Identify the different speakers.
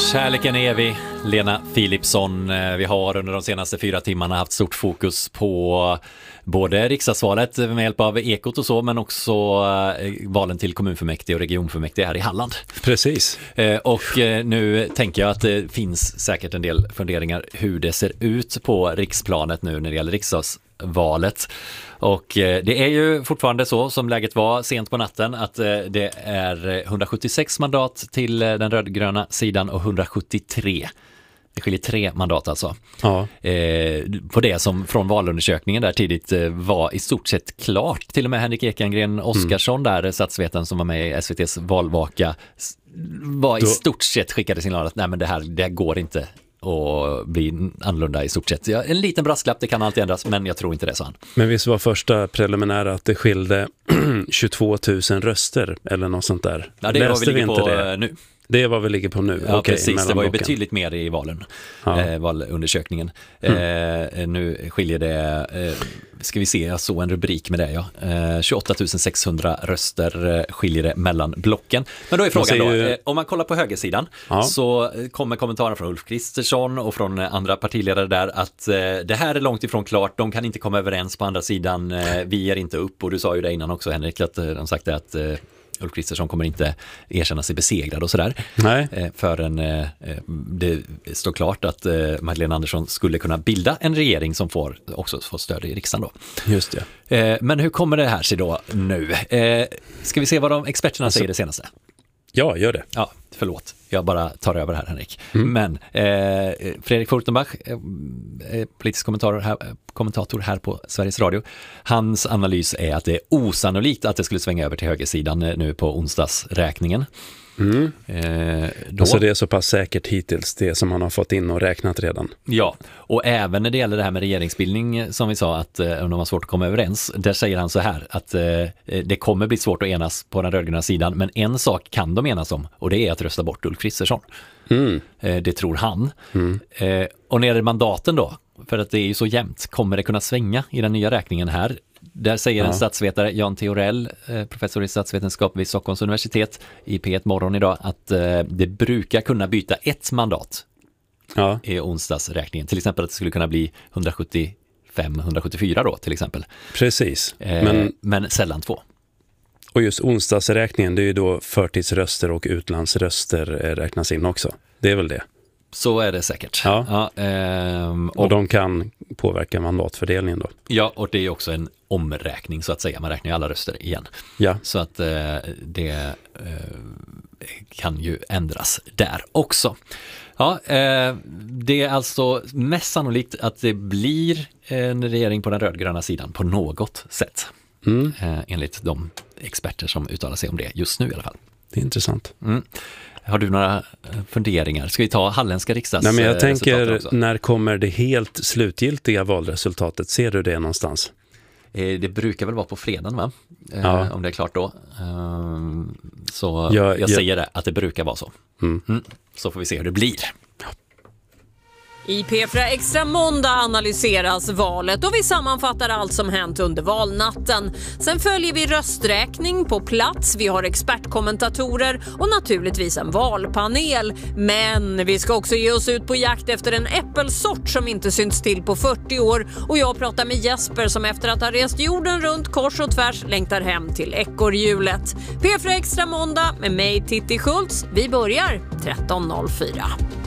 Speaker 1: Kärleken är evig, Lena Philipsson. Vi har under de senaste 4 timmarna haft stort fokus på både riksdagsvalet med hjälp av Ekot och så, men också valen till kommunfullmäktige och regionfullmäktige här i Halland.
Speaker 2: Precis.
Speaker 1: Och nu tänker jag att det finns säkert en del funderingar hur det ser ut på riksplanet nu när det gäller riksdagsvalet. Och det är ju fortfarande så som läget var sent på natten att det är 176 mandat till den rödgröna sidan och 173. Det skiljer 3 mandat alltså.
Speaker 2: Ja.
Speaker 1: På det som från valundersökningen där tidigt var i stort sett klart. Till och med Henrik Ekengren Oskarsson där, statsvetaren som var med i SVT:s valvaka, var i stort sett skickade signalen att nej, men det går inte och bli annorlunda i stort sett. Ja, en liten brasklapp, det kan alltid ändras, men jag tror inte det, så han.
Speaker 2: Men visst var första preliminära att det skilde 22 000 röster eller något sånt där?
Speaker 1: Ja, det var vi ligger på nu.
Speaker 2: Det är vad vi ligger på nu.
Speaker 1: Ja, okej, precis. Det var ju betydligt mer i valundersökningen. Nu skiljer det, ska vi se, jag såg en rubrik med det, ja. 28 600 röster skiljer det mellan blocken. Men då är frågan då, om man kollar på högersidan så kommer kommentaren från Ulf Kristersson och från andra partiledare där att det här är långt ifrån klart, de kan inte komma överens på andra sidan, vi ger inte upp. Och du sa ju det innan också, Henrik, att de sagt att Ulf Kristersson kommer inte erkänna sig besegrad och sådär. Nej. Förrän det står klart att Magdalena Andersson skulle kunna bilda en regering som också får stöd i riksdagen då.
Speaker 2: Just det.
Speaker 1: Men hur kommer det här sig då nu? Ska vi se vad de experterna säger det senaste?
Speaker 2: Ja, gör det.
Speaker 1: Ja, förlåt. Jag bara tar över här, Henrik. Men Fredrik Furtenbach, politisk kommentator här på Sveriges Radio, hans analys är att det är osannolikt att det skulle svänga över till högersidan nu på onsdagsräkningen.
Speaker 2: Alltså det är så pass säkert hittills, det som man har fått in och räknat redan.
Speaker 1: Ja, och även när det gäller det här med regeringsbildning som vi sa att om de har svårt att komma överens, där säger han så här att det kommer bli svårt att enas på den rödgröna sidan, men en sak kan de enas om och det är att rösta bort Ulf Kristersson. Det tror han. Och när det är mandaten då, för att det är ju så jämnt, kommer det kunna svänga i den nya räkningen här? Där säger en statsvetare, Jan Theorell, professor i statsvetenskap vid Stockholms universitet, i P1 Morgon idag, att det brukar kunna byta 1 mandat i onsdagsräkningen. Till exempel att det skulle kunna bli 175-174 då till exempel.
Speaker 2: Precis.
Speaker 1: Men sällan 2.
Speaker 2: Och just onsdagsräkningen, det är ju då förtidsröster och utlandsröster räknas in också. Det är väl det?
Speaker 1: Så är det säkert.
Speaker 2: Ja. Och de kan påverka mandatfördelningen då.
Speaker 1: Ja, och det är också en omräkning så att säga. Man räknar ju alla röster igen.
Speaker 2: Ja.
Speaker 1: Så att det kan ju ändras där också. Ja, det är alltså mest sannolikt att det blir en regering på den rödgröna sidan på något sätt. Enligt de experter som uttalar sig om det just nu i alla fall.
Speaker 2: Det är intressant.
Speaker 1: Har du några funderingar? Ska vi ta halländska riksdagsresultatet?
Speaker 2: Nej, men jag tänker, när kommer det helt slutgiltiga valresultatet? Ser du det någonstans?
Speaker 1: Det brukar väl vara på fredagen, va? Om det är klart då. Så jag säger det, att det brukar vara så. Så får vi se hur det blir.
Speaker 3: I P4 Extra måndag analyseras valet och vi sammanfattar allt som hänt under valnatten. Sen följer vi rösträkning på plats, vi har expertkommentatorer och naturligtvis en valpanel. Men vi ska också ge oss ut på jakt efter en äppelsort som inte synts till på 40 år. Och jag pratar med Jesper som efter att ha rest jorden runt kors och tvärs längtar hem till ekorrhjulet. P4 Extra måndag med mig Titti Schultz. Vi börjar 13.04.